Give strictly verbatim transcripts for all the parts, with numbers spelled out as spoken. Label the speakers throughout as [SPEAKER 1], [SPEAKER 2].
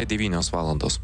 [SPEAKER 1] devynios valandos.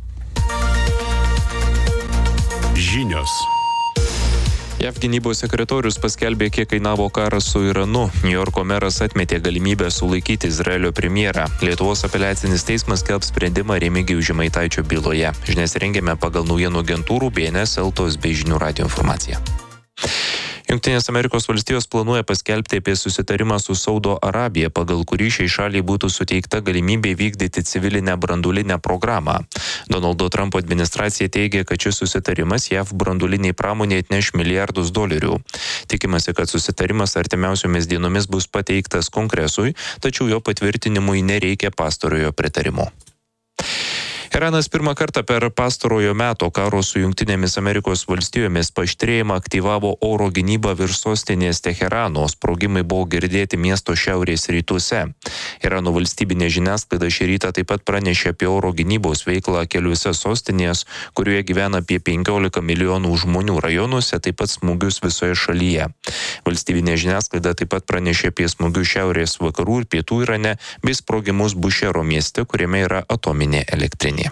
[SPEAKER 2] Žinios.
[SPEAKER 1] J A V gynybos sekretorius paskelbė, kiek kainavo karas su Iranu. Niujorko meras atmetė galimybę sulaikyti Izraelio premjerą. Lietuvos apeliacinis teismas skelbs sprendimą Remigijaus Žemaitaičio byloje. Žinias rengėme pagal naujienų agentūrų B N S, Eltos bei Žinių radijo informaciją. Jungtinės Amerikos valstijos planuoja paskelbti apie susitarimą su Saudo Arabija, pagal kurį šiai šaliai būtų suteikta galimybė vykdyti civilinę branduolinę programą. Donaldo Trumpo administracija teigia, kad šis susitarimas J A V branduoliniai pramonė atneš milijardus dolerių. Tikimasi, kad susitarimas artimiausiomis dienomis bus pateiktas Kongresui, tačiau jo patvirtinimui nereikia pastarojo pritarimo. Iranas pirmą kartą per pastarojo meto karo su Jungtinėmis Amerikos valstijomis paaštrėjimą aktyvavo oro gynybą virš sostinės Teherano, sprogimai buvo girdėti miesto šiaurės rytuose. Irano valstybinė žiniasklaida šį rytą taip pat pranešė apie oro gynybos veiklą keliuose sostinės, kurioje gyvena apie penkiolika milijonų žmonių rajonuose, taip pat smūgius visoje šalyje. Valstybinė žiniasklaida taip pat pranešė apie smūgius šiaurės vakarų ir pietų Irane bei sprogimus Bušero mieste, kuriame yra atominė elektrinė.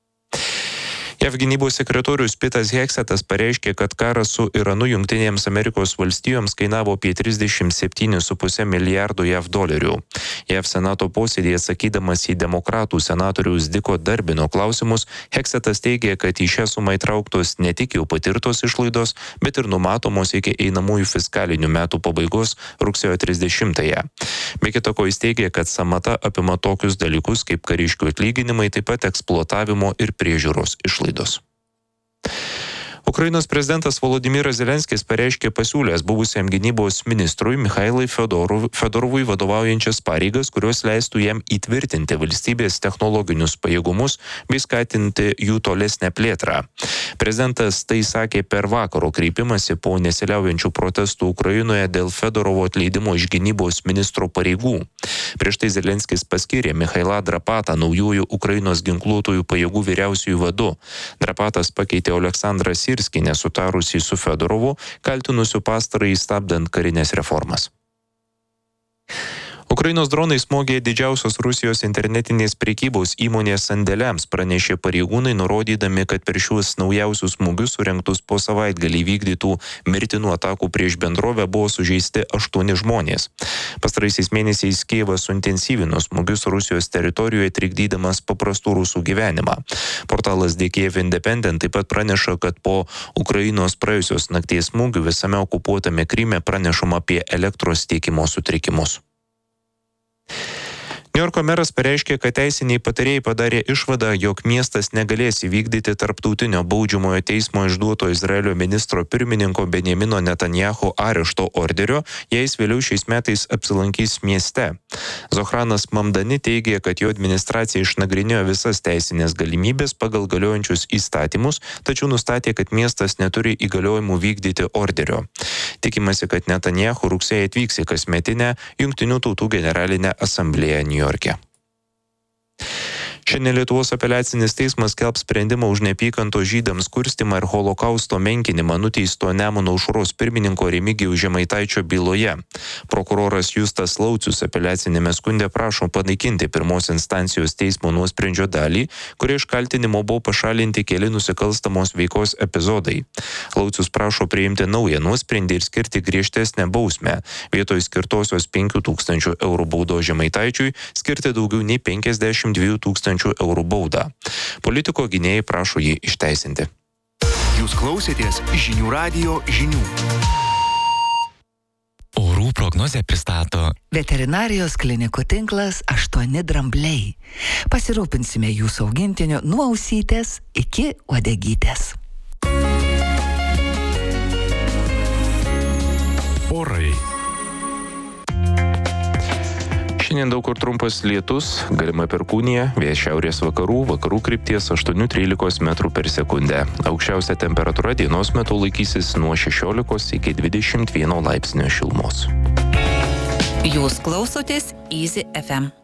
[SPEAKER 1] J A V gynybos sekretorius Pitas Heksetas pareiškė, kad karas su Iranu Jungtinėms Amerikos valstijoms kainavo apie trisdešimt septynis su puse milijardo J A V dolerių. J A V senato posėdėje atsakydamas į demokratų senatoriaus Diko Darbino klausimus, Heksetas teigė, kad į šią sumą įtrauktos ne tik jau patirtos išlaidos, bet ir numatomos iki einamųjų fiskalinių metų pabaigos rugsėjo trisdešimtąją. Be kita ko jis teigė, kad sąmata apima tokius dalykus kaip kariškių atlyginimai, taip pat eksploatavimo ir priežiūros išlaidos. Ukrainos prezidentas Volodymyras Zelenskis pareiškė pasiūlęs buvusiam gynybos ministrui Michailui Fedorovui vadovaujančias pareigas, kurios leistų jam įtvirtinti valstybės technologinius pajėgumus bei skatinti jų tolesnę plėtrą. Prezidentas tai sakė per vakaro kreipimąsi po nesiliaujančių protestų Ukrainoje dėl Fedorovo atleidimo iš gynybos ministro pareigų. Prieš tai Zelenskis paskyrė Michailą Drapatą naujųjų Ukrainos ginkluotųjų pajėgų vyriausiųjų vadu. Drapatas pakeitė Oleksandrą Sirskį, nesutarusį su Fedorovu, kaltinusiu pastarąjį stabdant karinės reformas. Ukrainos dronai smogė didžiausios Rusijos internetinės prekybos įmonės sandėliams, pranešė pareigūnai, nurodydami, kad per šiuos naujausius smūgius surengtus po savaitgalį vykdytų mirtinų atakų prieš bendrovę buvo sužeisti aštuoni žmonės. Pastaraisiais mėnesiais Kijevas suintensyvino smūgius Rusijos teritorijoje, trikdydamas paprastų rusų gyvenimą. Portalas The Kyiv Independent taip pat praneša, kad po Ukrainos praėjusios nakties smūgių visame okupuotame Kryme pranešama apie elektros tiekimo sutrikimus. Niujorko meras pareiškė, kad teisiniai patarėjai padarė išvadą, jog miestas negalės įvykdyti tarptautinio baudžiamojo teismo išduoto Izraelio ministro pirmininko Benjamino Netanyahu arešto orderio, jei jis vėliau šiais metais apsilankys mieste. Zohranas Mamdani teigė, kad jo administracija išnagrinėjo visas teisinės galimybės pagal galiojančius įstatymus, tačiau nustatė, kad miestas neturi įgaliojimų vykdyti orderio. Tikimasi, kad Netanyahu rugsėjį atvyks į kasmetinę Jungtinių tautų generalinę asamblėją Niujorke. Šiandien Lietuvos apeliacinis teismas skelbs sprendimą už neapykantos žydams kurstymą ir holokausto menkinimą nuteisto Nemuno aušros pirmininko Remigijaus Žemaitaičio byloje. Prokuroras Justas Laucius apeliacinėme skunde prašo panaikinti pirmos instancijos teismo nuosprendžio dalį, kuria iš kaltinimo buvo pašalinti keli nusikalstamos veikos epizodai. Laucius prašo priimti naują nuosprendį ir skirti griežtesnę bausmę. Vietoj skirtosios penkių tūkstančių eurų baudos Žemaitaičiui skirti daugiau nei penkiasdešimt dviejų tūkstančių eurų baudą. Politiko gynėjai prašo jį išteisinti.
[SPEAKER 2] Jūs klausėtės Žinių radijo žinių.
[SPEAKER 3] Orų prognozę pristato
[SPEAKER 4] Veterinarijos klinikų tinklas aštuoni drambliai. Pasirūpinsime jūsų augintiniu nuo ausytės iki uodegytės.
[SPEAKER 2] Orai.
[SPEAKER 1] Šiandien daug kur trumpas lietus, galima perkūnija, vėjas šiaurės vakarų, vakarų krypties aštuoni trylikos metrų per sekundę. Aukščiausia temperatūra dienos metu laikysis nuo šešiolikos iki dvidešimt vieno laipsnio šilumos.
[SPEAKER 5] Jūs klausotės Easy F M.